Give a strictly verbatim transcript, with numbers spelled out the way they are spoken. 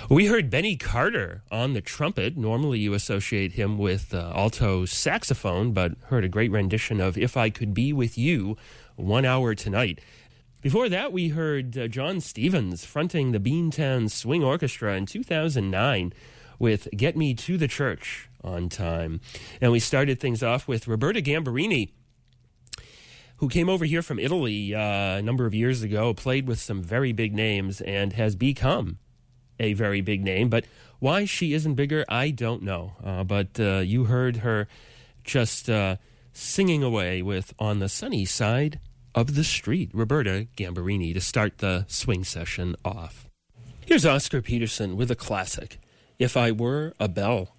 We heard Benny Carter on the trumpet. Normally you associate him with uh, alto saxophone, but heard a great rendition of If I Could Be With You, One Hour Tonight. Before that, we heard uh, John Stevens fronting the Beantown Swing Orchestra in two thousand nine with Get Me to the Church on Time. And we started things off with Roberta Gambarini, who came over here from Italy uh, a number of years ago, played with some very big names, and has become a very big name. But why she isn't bigger, I don't know. Uh, but uh, you heard her just uh, singing away with On the Sunny Side of the Street, Roberta Gambarini, to start the swing session off. Here's Oscar Peterson with a classic, If I Were a Bell.